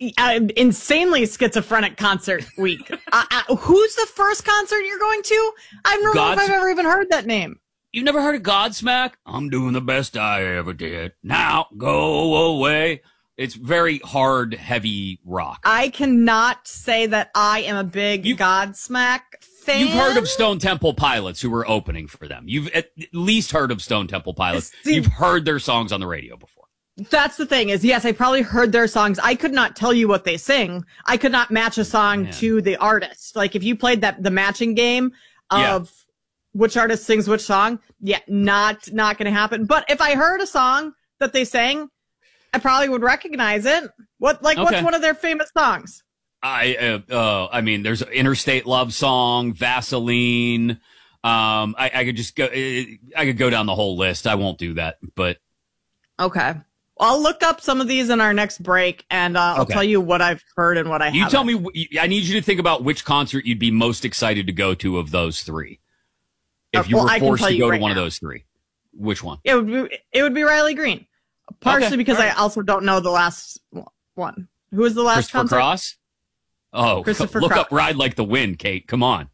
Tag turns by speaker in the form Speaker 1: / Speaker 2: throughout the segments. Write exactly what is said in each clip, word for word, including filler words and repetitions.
Speaker 1: uh, insanely schizophrenic concert week. uh, uh, who's the first concert you're going to? I don't know
Speaker 2: God's-
Speaker 1: if I've ever even heard that name.
Speaker 2: You've never heard of Godsmack? I'm doing the best I ever did. Now go away. It's very hard, heavy rock.
Speaker 1: I cannot say that I am a big
Speaker 2: You-
Speaker 1: Godsmack fan.
Speaker 2: You've heard of Stone Temple Pilots, who were opening for them. You've at least heard of Stone Temple Pilots.
Speaker 1: See-
Speaker 2: You've heard their songs on the radio before.
Speaker 1: That's the thing is, yes, I probably heard their songs. I could not tell you what they sing. I could not match a song
Speaker 2: Man.
Speaker 1: to the artist. Like if you played that the matching game of
Speaker 2: Yeah.
Speaker 1: which artist sings which song, yeah, not not going to happen. But if I heard a song that they sang, I probably would recognize it. What like
Speaker 2: Okay.
Speaker 1: what's one of their famous songs?
Speaker 2: I, uh, uh, I mean, there's Interstate Love Song, Vaseline. Um, I, I could just go, I could go down the whole list. I won't do that, but
Speaker 1: Okay. I'll look up some of these in our next break, and uh, I'll
Speaker 2: Okay.
Speaker 1: tell you what I've heard and what I
Speaker 2: you
Speaker 1: haven't.
Speaker 2: tell me, wh- I need you to think about which concert you'd be most excited to go to of those three. If
Speaker 1: Uh,
Speaker 2: you
Speaker 1: well,
Speaker 2: were
Speaker 1: I can
Speaker 2: forced
Speaker 1: tell
Speaker 2: to
Speaker 1: you
Speaker 2: go
Speaker 1: right
Speaker 2: to one of
Speaker 1: now.
Speaker 2: those three, which one?
Speaker 1: It would be it would be Riley Green, partially
Speaker 2: Okay,
Speaker 1: because
Speaker 2: all right.
Speaker 1: I also don't know the last one. Who was the last
Speaker 2: Christopher
Speaker 1: concert?
Speaker 2: Cross? Oh,
Speaker 1: Christopher
Speaker 2: look
Speaker 1: Cross.
Speaker 2: up Ride Like the Wind, Kate. Come on.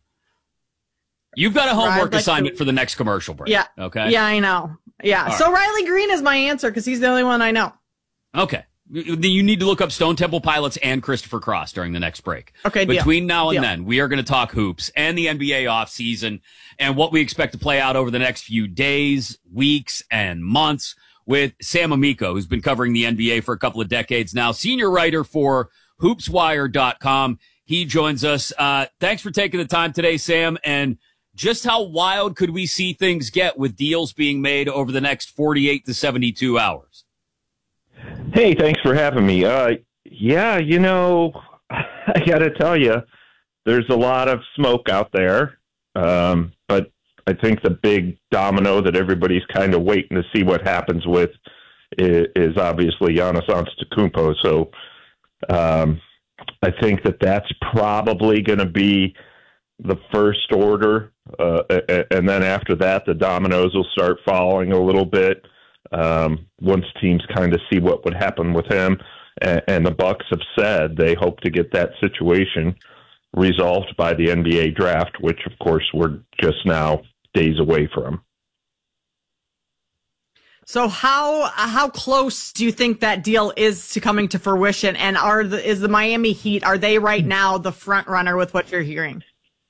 Speaker 2: You've got a homework
Speaker 1: Like
Speaker 2: assignment
Speaker 1: the-
Speaker 2: for the next commercial break.
Speaker 1: Yeah.
Speaker 2: Okay.
Speaker 1: Yeah, I know. Yeah.
Speaker 2: All
Speaker 1: so Riley Green is my answer because he's the only one I know.
Speaker 2: Okay. Then you need to look up Stone Temple Pilots and Christopher Cross during the next break.
Speaker 1: Okay, deal.
Speaker 2: Between now and
Speaker 1: Deal.
Speaker 2: then, we are going to talk hoops and the N B A offseason and what we expect to play out over the next few days, weeks, and months with Sam Amico, who's been covering the N B A for a couple of decades now, senior writer for hoops wire dot com. He joins us. Uh, thanks for taking the time today, Sam. And just how wild could we see things get with deals being made over the next forty-eight to seventy-two hours?
Speaker 3: Hey, thanks for having me. Uh, yeah, you know, I got to tell you, there's a lot of smoke out there. Um, but I think the big domino that everybody's kind of waiting to see what happens with is, is obviously Giannis Antetokounmpo. So um, I think that that's probably going to be the first order. Uh, and then after that, the dominoes will start falling a little bit. Um, once teams kind of see what would happen with him, and, and the Bucks have said they hope to get that situation resolved by the N B A draft, which of course we're just now days away from.
Speaker 1: So how how close do you think that deal is to coming to fruition? And are the is the Miami Heat, are they right now the front runner with what you're hearing?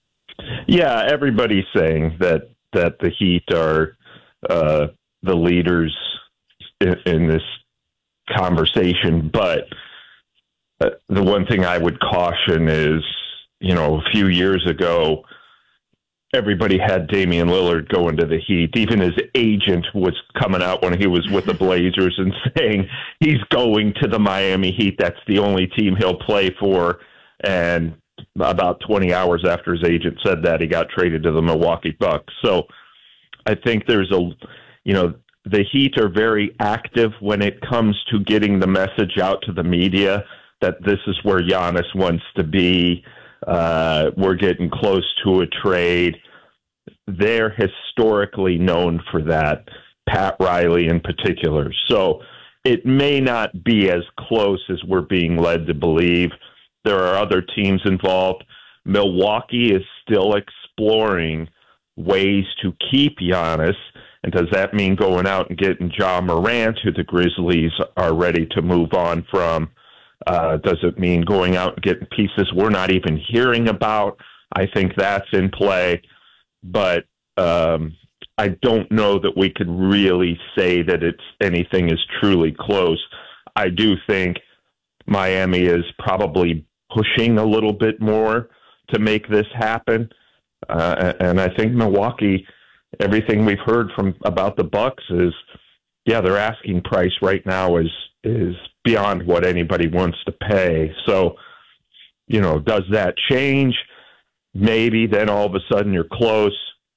Speaker 3: Yeah, everybody's saying that that the Heat are uh, the leaders in, in this conversation, but uh, the one thing I would caution is, you know, a few years ago, everybody had Damian Lillard going to the Heat. Even his agent was coming out when he was with the Blazers and saying he's going to the Miami Heat. That's the only team he'll play for. And about twenty hours after his agent said that, he got traded to the Milwaukee Bucks. So I think there's a, you know, the Heat are very active when it comes to getting the message out to the media that this is where Giannis wants to be. Uh, we're getting close to a trade. They're historically known for that, Pat Riley in particular. So it may not be as close as we're being led to believe. There are other teams involved. Milwaukee is still exploring ways to keep Giannis. And does that mean going out and getting Ja Morant, who the Grizzlies are ready to move on from? Uh, does it mean going out and getting pieces we're not even hearing about? I think that's in play. But um, I don't know that we could really say that it's anything is truly close. I do think Miami is probably pushing a little bit more to make this happen. Uh, and I think Milwaukee, everything we've heard from about the Bucks is, yeah, their asking price right now is is beyond what anybody wants to pay. So, you know, does that change? Maybe then all of a sudden you're close.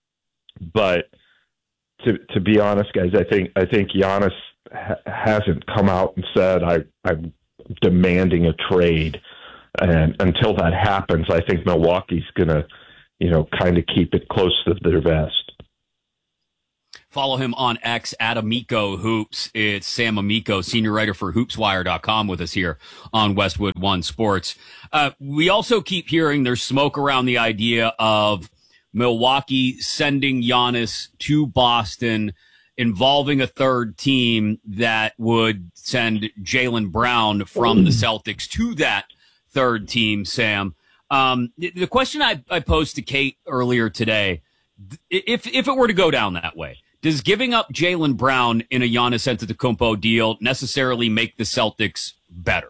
Speaker 3: But to to be honest, guys, I think I think Giannis ha- hasn't come out and said I I'm demanding a trade. And until that happens, I think Milwaukee's going to, you know, kind of keep it close to their vest.
Speaker 2: Follow him on X at Amico Hoops. It's Sam Amico, senior writer for hoops wire dot com, with us here on Westwood One Sports. Uh, we also keep hearing there's smoke around the idea of Milwaukee sending Giannis to Boston, involving a third team that would send Jaylen Brown from the Celtics to that third team, Sam. Um, the question I, I posed to Kate earlier today, if if it were to go down that way, does giving up Jaylen Brown in a Giannis Antetokounmpo deal necessarily make the Celtics better?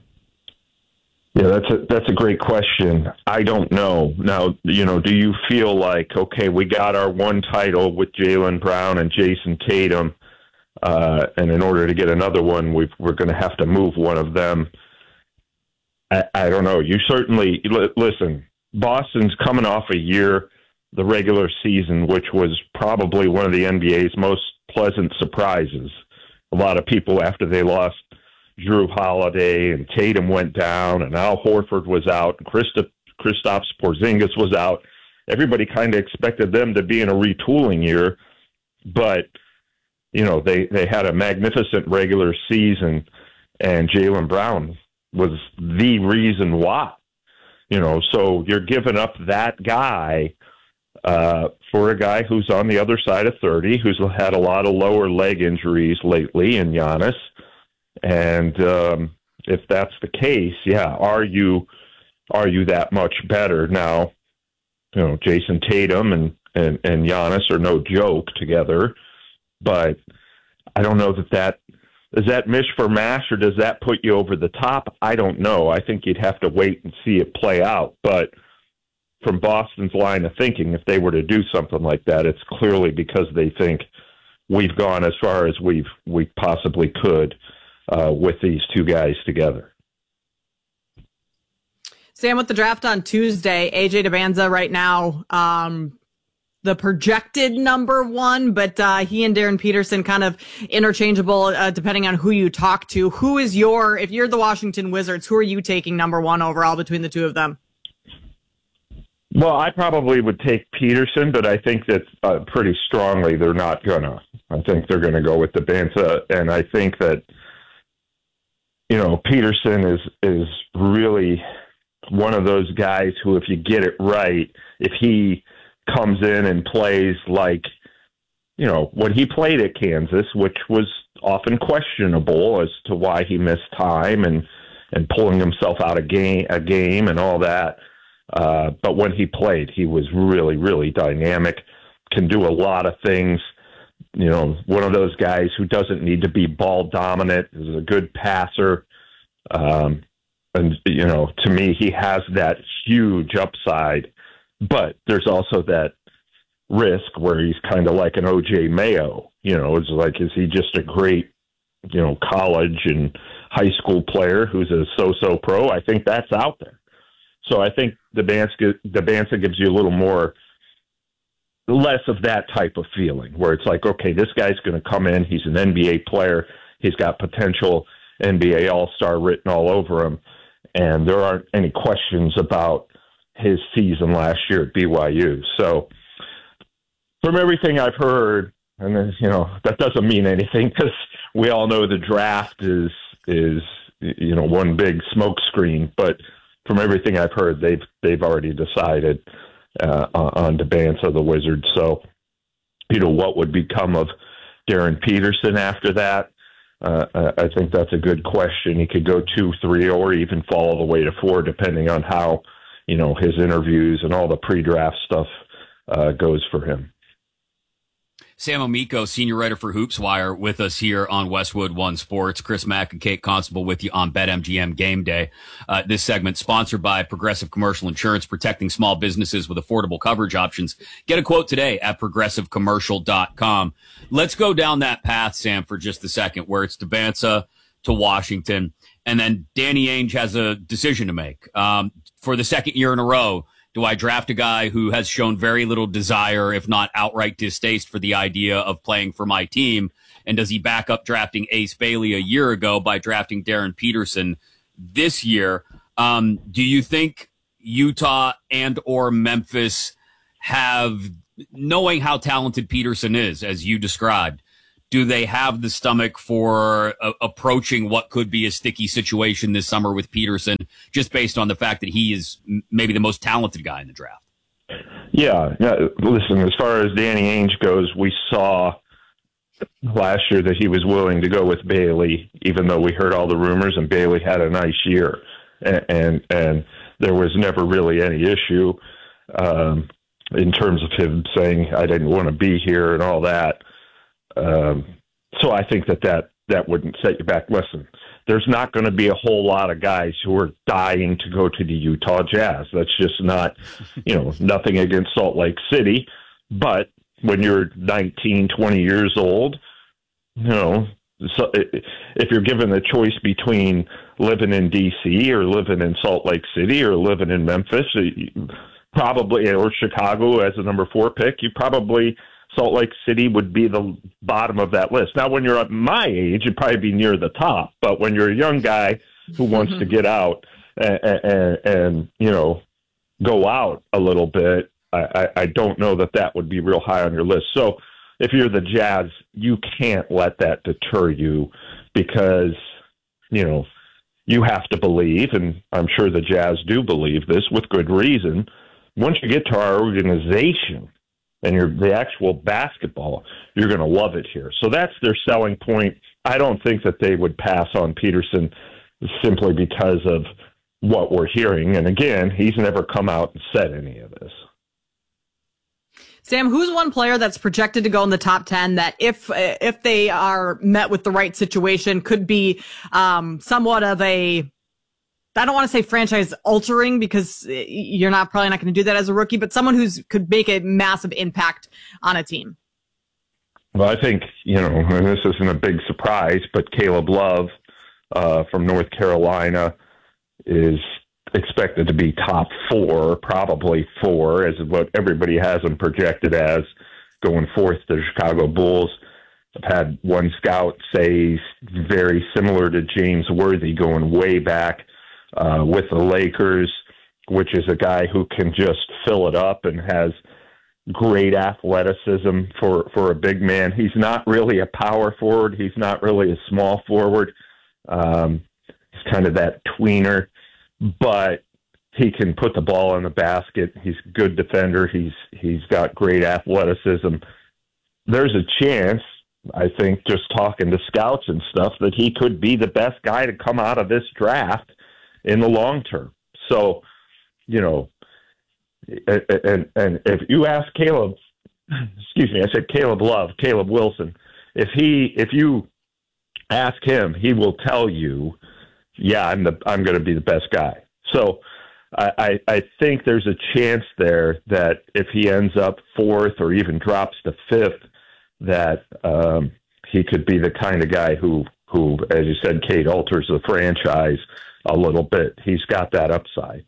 Speaker 3: Yeah, that's a that's a great question. I don't know. Now, you know, do you feel like, okay, we got our one title with Jaylen Brown and Jason Tatum, uh, and in order to get another one, we've, we're going to have to move one of them? I, I don't know. You certainly l- listen. Boston's coming off a year, the regular season, which was probably one of the N B A's most pleasant surprises. A lot of people, after they lost Drew Holiday and Tatum went down and Al Horford was out and Christoph, Kristaps Porzingis was out, everybody kind of expected them to be in a retooling year. But, you know, they, they had a magnificent regular season, and Jaylen Brown was the reason why. You know, so you're giving up that guy uh, for a guy who's on the other side of thirty, who's had a lot of lower leg injuries lately in Giannis. And um, if that's the case, yeah, are you are you that much better now? You know, Jason Tatum and, and, and Giannis are no joke together, but I don't know that that is that mish for mash, or does that put you over the top? I don't know. I think you'd have to wait and see it play out. But from Boston's line of thinking, if they were to do something like that, it's clearly because they think we've gone as far as we've we possibly could uh, with these two guys together.
Speaker 1: Sam, with the draft on Tuesday, A J DeBanza right now, um, the projected number one, but uh, he and Darren Peterson kind of interchangeable uh, depending on who you talk to. Who is your, if you're the Washington Wizards, who are you taking number one overall between the two of them?
Speaker 3: Well, I probably would take Peterson, but I think that uh, pretty strongly they're not gonna. I think they're going to go with DeBanza, and I think that, you know, Peterson is is really one of those guys who, if you get it right, if he comes in and plays like, you know, when he played at Kansas, which was often questionable as to why he missed time and, and pulling himself out of game, a game and all that. Uh, but when he played, he was really, really dynamic, can do a lot of things. You know, one of those guys who doesn't need to be ball dominant, is a good passer. Um, and, you know, to me, he has that huge upside. But there's also that risk where he's kind of like an O J Mayo. You know, it's like, is he just a great, you know, college and high school player who's a so-so pro? I think that's out there. So I think DeBanza, DeBanza gives you a little more, less of that type of feeling where it's like, okay, this guy's going to come in. He's an N B A player. He's got potential N B A All-Star written all over him. And there aren't any questions about his season last year at B Y U. So from everything I've heard, and then, you know, that doesn't mean anything because we all know the draft is, is, you know, one big smoke screen, but from everything I've heard, they've, they've already decided uh, on DeBanza, the Wizards. So, you know, what would become of Darren Peterson after that? Uh, I think that's a good question. He could go two, three, or even fall all the way to four, depending on how, you know, his interviews and all the pre-draft stuff uh, goes for him.
Speaker 2: Sam Amico, senior writer for HoopsWire, with us here on Westwood One Sports. Chris Mack and Kate Constable with you on BetMGM Game Day. Uh, this segment sponsored by Progressive Commercial Insurance, protecting small businesses with affordable coverage options. Get a quote today at progressive commercial dot com. Let's go down that path, Sam, for just a second, where it's DeBanza to Washington, and then Danny Ainge has a decision to make. Um, for the second year in a row, do I draft a guy who has shown very little desire, if not outright distaste, for the idea of playing for my team? And does he back up drafting Ace Bailey a year ago by drafting Darren Peterson this year? Um, do you think Utah and or Memphis have knowing how talented Peterson is, as you described, do they have the stomach for uh, approaching what could be a sticky situation this summer with Peterson, just based on the fact that he is m- maybe the most talented guy in the draft?
Speaker 3: Yeah. yeah. Listen, as far as Danny Ainge goes, we saw last year that he was willing to go with Bailey, even though we heard all the rumors, and Bailey had a nice year, and and, and there was never really any issue um, in terms of him saying I didn't want to be here and all that. Um, so I think that, that that wouldn't set you back. Listen, there's not going to be a whole lot of guys who are dying to go to the Utah Jazz. That's just not, you know, nothing against Salt Lake City, but when you're nineteen, twenty years old, you know, so if you're given the choice between living in D C or living in Salt Lake City or living in Memphis, probably, or Chicago as a number four pick, you probably, Salt Lake City would be the bottom of that list. Now, when you're at my age, it'd probably be near the top, but when you're a young guy who wants mm-hmm. to get out and, and, and, you know, go out a little bit, I, I don't know that that would be real high on your list. So if you're the Jazz, you can't let that deter you because, you know, you have to believe, and I'm sure the Jazz do believe this with good reason, once you get to our organization and you're the actual basketball, you're going to love it here. So that's their selling point. I don't think that they would pass on Peterson simply because of what we're hearing. And again, he's never come out and said any of this.
Speaker 1: Sam, who's one player that's projected to go in the top ten that if if they are met with the right situation could be um, somewhat of a, I don't want to say franchise altering because you're not probably not going to do that as a rookie, but someone who's could make a massive impact on a team?
Speaker 3: Well, I think, you know, and this isn't a big surprise, but Caleb Love uh, from North Carolina is expected to be top four, probably four, as what everybody has him projected as going forth to the Chicago Bulls. I've had one scout say he's very similar to James Worthy going way back uh, with the Lakers, which is a guy who can just fill it up and has great athleticism for, for a big man. He's not really a power forward. He's not really a small forward. Um, he's kind of that tweener. But he can put the ball in the basket. He's a good defender. He's he's got great athleticism. There's a chance, I think, just talking to scouts and stuff, that he could be the best guy to come out of this draft in the long term. So, you know, and and if you ask Caleb, excuse me, I said Caleb Love, Caleb Wilson, if he if you ask him, he will tell you, yeah, I'm the I'm going to be the best guy. So I, I, I think there's a chance there that if he ends up fourth or even drops to fifth, that um, he could be the kind of guy who, who, as you said, Kate, alters the franchise a little bit. He's got that upside.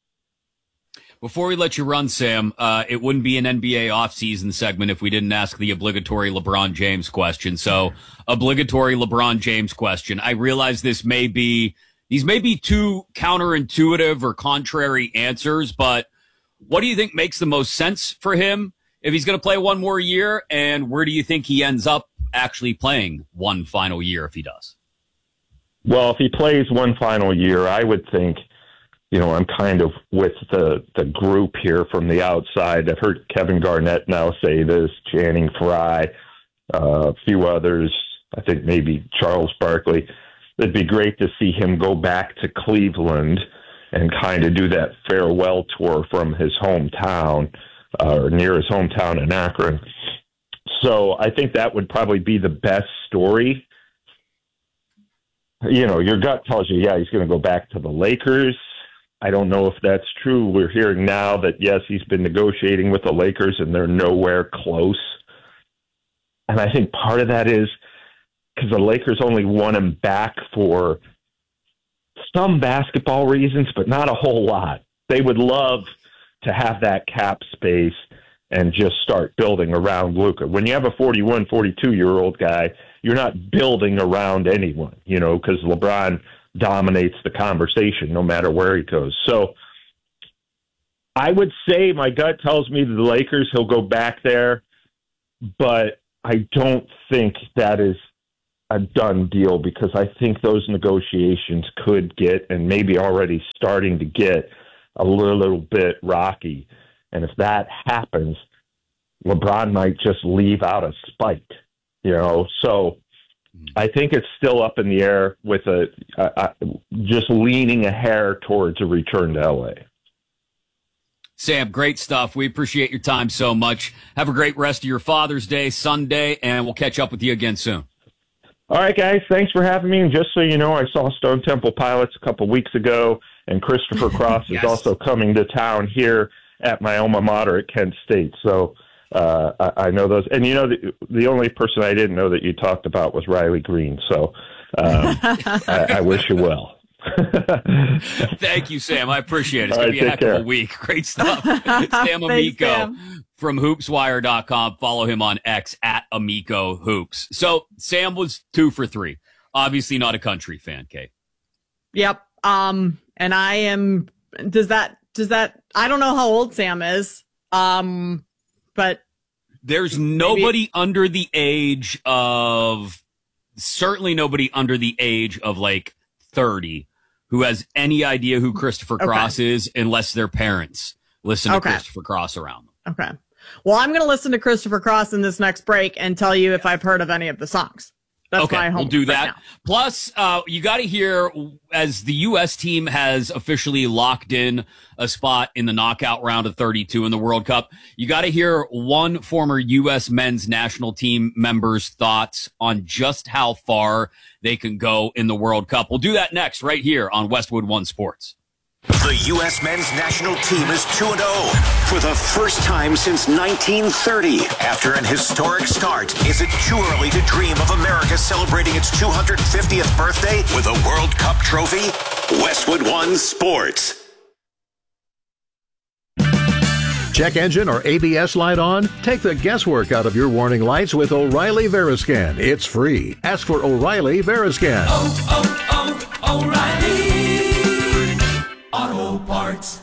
Speaker 2: Before we let you run, Sam, uh, it wouldn't be an N B A offseason segment if we didn't ask the obligatory LeBron James question. So, obligatory LeBron James question. I realize this may be, these may be two counterintuitive or contrary answers, but what do you think makes the most sense for him if he's going to play one more year? And where do you think he ends up actually playing one final year if he does?
Speaker 3: Well, if he plays one final year, I would think, you know, I'm kind of with the, the group here from the outside. I've heard Kevin Garnett now say this, Channing Frye, uh, a few others, I think maybe Charles Barkley. It'd be great to see him go back to Cleveland and kind of do that farewell tour from his hometown, uh, or near his hometown in Akron. So I think that would probably be the best story. You know, your gut tells you, yeah, he's going to go back to the Lakers. I don't know if that's true. We're hearing now that, yes, he's been negotiating with the Lakers and they're nowhere close. And I think part of that is because the Lakers only want him back for some basketball reasons, but not a whole lot. They would love to have that cap space and just start building around Luka. When you have a forty-one, forty-two-year-old guy, you're not building around anyone, you know, because LeBron dominates the conversation no matter where he goes. So I would say my gut tells me the Lakers, he'll go back there, but I don't think that is a done deal because I think those negotiations could get, and maybe already starting to get, a little, little bit rocky. And if that happens, LeBron might just leave out of spite, you know. So I think it's still up in the air with a, a, a just leaning a hair towards a return to L A.
Speaker 2: Sam, great stuff. We appreciate your time so much. Have a great rest of your Father's Day, Sunday, and we'll catch up with you again soon.
Speaker 3: All right, guys. Thanks for having me. And just so you know, I saw Stone Temple Pilots a couple weeks ago, and Christopher Cross yes. is also coming to town here at my alma mater at Kent State. So uh, I, I know those. And, you know, the, the only person I didn't know that you talked about was Riley Green. So um, I, I wish you well.
Speaker 2: Thank you, Sam. I appreciate it. It's
Speaker 3: All
Speaker 2: going
Speaker 3: right,
Speaker 2: to be a heck
Speaker 3: care.
Speaker 2: of a week. Great stuff. Sam Amico Sam. from Hoops Wire dot com. Follow him on X at Amico Hoops. So Sam was two for three. Obviously not a country fan, Kate.
Speaker 1: Yep. Um, and I am, does that, does that, I don't know how old Sam is. Um, but
Speaker 2: there's nobody maybe. under the age of, certainly nobody under the age of like thirty who has any idea who Christopher okay. Cross is unless their parents listen to okay. Christopher Cross around them.
Speaker 1: Okay. Well, I'm going to listen to Christopher Cross in this next break and tell you if I've heard of any of the songs. That's
Speaker 2: okay,
Speaker 1: my
Speaker 2: we'll do that.
Speaker 1: Right
Speaker 2: Plus, uh, you got to hear, as the U S team has officially locked in a spot in the knockout round of thirty-two in the World Cup, you got to hear one former U S men's national team member's thoughts on just how far they can go in the World Cup. We'll do that next, right here on Westwood One Sports.
Speaker 4: The U S men's national team is two and oh for the first time since nineteen thirty. After an historic start, is it too early to dream of America celebrating its two hundred fiftieth birthday with a World Cup trophy? Westwood One Sports.
Speaker 5: Check engine or A B S light on? Take the guesswork out of your warning lights with O'Reilly Veriscan. It's free. Ask for O'Reilly Veriscan.
Speaker 6: Oh, oh, oh, O'Reilly Auto Parts.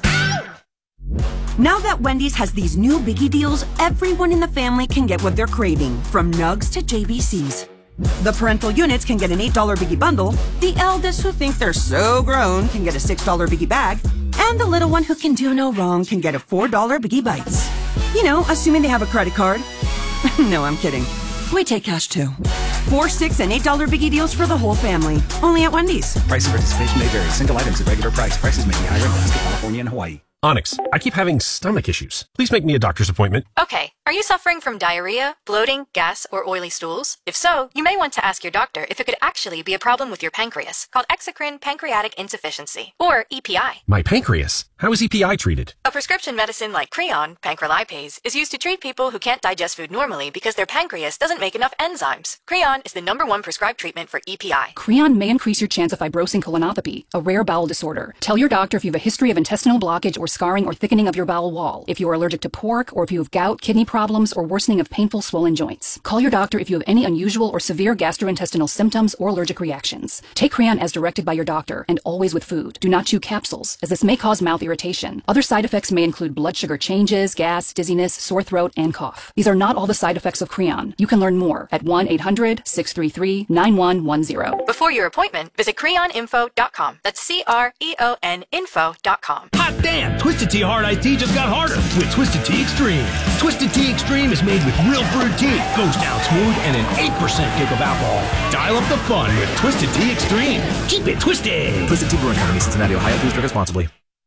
Speaker 7: Now that Wendy's has these new biggie deals, everyone in the family can get what they're craving, from nugs to J B Cs. The parental units can get an eight dollar biggie bundle, the eldest who think they're so grown can get a six dollar biggie bag, and the little one who can do no wrong can get a four dollar biggie bites. You know, assuming they have a credit card. No, I'm kidding. We take cash too. Four, six, and eight dollar biggie deals for the whole family. Only at Wendy's.
Speaker 8: Price and participation may vary. Single items at regular price. Prices may be higher in Alaska, California, and Hawaii.
Speaker 9: Onyx, I keep having stomach issues. Please make me a doctor's appointment.
Speaker 10: Okay. Are you suffering from diarrhea, bloating, gas, or oily stools? If so, you may want to ask your doctor if it could actually be a problem with your pancreas, called exocrine pancreatic insufficiency, or E P I.
Speaker 9: My pancreas? How is E P I treated?
Speaker 10: A prescription medicine like Creon, pancrelipase, is used to treat people who can't digest food normally because their pancreas doesn't make enough enzymes. Creon is the number one prescribed treatment for E P I.
Speaker 11: Creon may increase your chance of fibrosing colonopathy, a rare bowel disorder. Tell your doctor if you have a history of intestinal blockage or scarring or thickening of your bowel wall, if you are allergic to pork, or if you have gout, kidney problems, or worsening of painful swollen joints. Call your doctor if you have any unusual or severe gastrointestinal symptoms or allergic reactions. Take Creon as directed by your doctor, and always with food. Do not chew capsules, as this may cause mouth irritation. Other side effects may include blood sugar changes, gas, dizziness, sore throat, and cough. These are not all the side effects of Creon. You can learn more at one eight hundred, six three three, nine one one zero.
Speaker 10: Before your appointment, visit creon info dot com. That's C R E O N info dot com.
Speaker 12: Hot damn! Twisted Tea Hard Iced Tea just got harder with Twisted Tea Extreme. Twisted Tea Extreme is made with real brewed tea, goes down smooth, and an eight percent kick of alcohol. Dial up the fun with Twisted Tea Extreme. Keep it twisted!
Speaker 13: Twisted Tea Brewing Company, Cincinnati, Ohio. Please drink responsibly.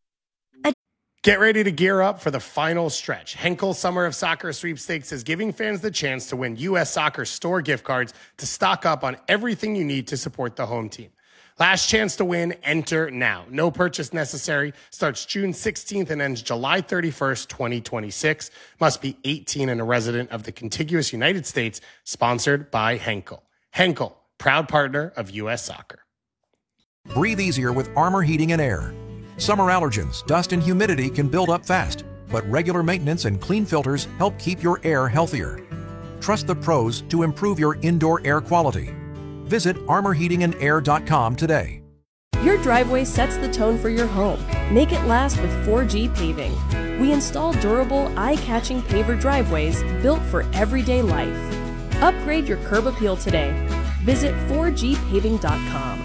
Speaker 14: Get ready to gear up for the final stretch. Henkel Summer of Soccer Sweepstakes is giving fans the chance to win U S Soccer store gift cards to stock up on everything you need to support the home team. Last chance to win, enter now. No purchase necessary. Starts June sixteenth and ends July thirty-first, twenty twenty-six. Must be eighteen and a resident of the contiguous United States. Sponsored by Henkel. Henkel, proud partner of U S Soccer.
Speaker 15: Breathe easier with Armor Heating and Air. Summer allergens, dust, and humidity can build up fast, but regular maintenance and clean filters help keep your air healthier. Trust the pros to improve your indoor air quality. Visit armor heating and air dot com today.
Speaker 16: Your driveway sets the tone for your home. Make it last with four G Paving. We install durable, eye-catching paver driveways built for everyday life. Upgrade your curb appeal today. Visit four G paving dot com.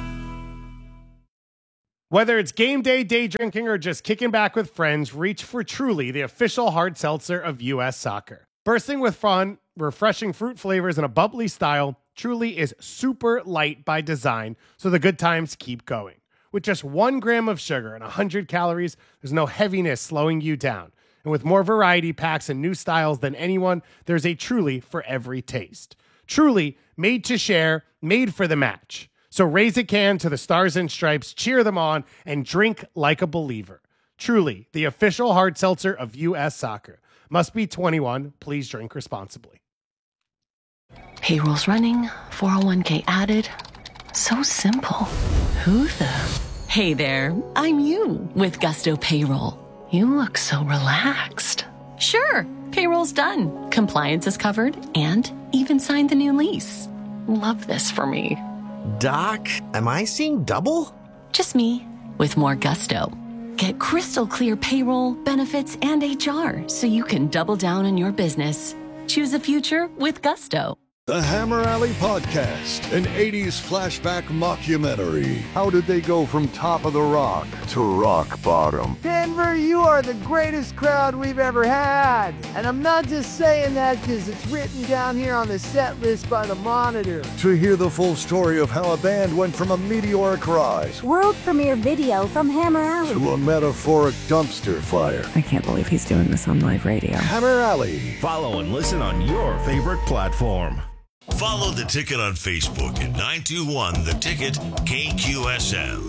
Speaker 14: Whether it's game day, day drinking, or just kicking back with friends, reach for Truly, the official hard seltzer of U S Soccer. Bursting with fun, refreshing fruit flavors, and a bubbly style, Truly is super light by design, so the good times keep going. With just one gram of sugar and one hundred calories, there's no heaviness slowing you down. And with more variety packs and new styles than anyone, there's a Truly for every taste. Truly, made to share, made for the match. So raise a can to the Stars and Stripes, cheer them on, and drink like a believer. Truly, the official hard seltzer of U S Soccer. Must be twenty-one. Please drink responsibly.
Speaker 17: Payroll's running, four oh one k added. So simple. Who the? Hey there, I'm you with Gusto Payroll. You look so relaxed. Sure, payroll's done. Compliance is covered and even signed the new lease. Love this for me.
Speaker 18: Doc, am I seeing double?
Speaker 17: Just me, with more gusto. Get crystal clear payroll, benefits, and H R so you can double down on your business. Choose a future with gusto.
Speaker 19: The Hammer Alley Podcast, an eighties flashback mockumentary. How did they go from top of the rock to rock bottom?
Speaker 20: Denver, you are the greatest crowd we've ever had. And I'm not just saying that because it's written down here on the set list by the Monitor.
Speaker 19: To hear the full story of how a band went from a meteoric rise,
Speaker 21: world premiere video from Hammer Alley,
Speaker 19: to a metaphoric dumpster fire.
Speaker 22: I can't believe he's doing this on live radio.
Speaker 19: Hammer Alley.
Speaker 12: Follow and listen on your favorite platform.
Speaker 23: Follow The Ticket on Facebook at nine two one The Ticket K Q S L.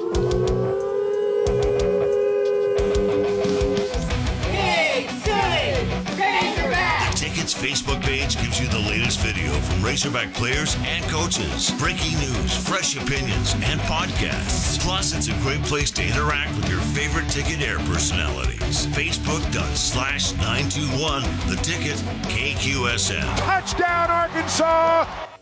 Speaker 24: Big City Razorback!
Speaker 23: The Ticket's Facebook page gives you the latest video from Razorback players and coaches, breaking news, fresh opinions, and podcasts. Plus, it's a great place to interact with your favorite Ticket Air personalities. Facebook.com slash 921 The Ticket K Q S L.
Speaker 25: Touchdown, Arkansas!